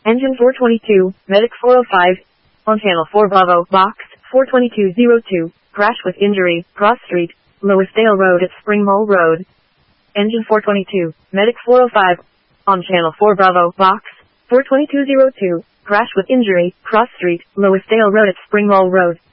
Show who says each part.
Speaker 1: Engine 422, Medic 405. On Channel 4 Bravo, Box 42202. Crash with injury, Cross Street, Lewisdale Road at Spring Mole Road. Engine 422, Medic 405. On Channel 4 Bravo, Box 42202. Crash with injury, Cross Street, Lewisdale Road at Spring Mole Road.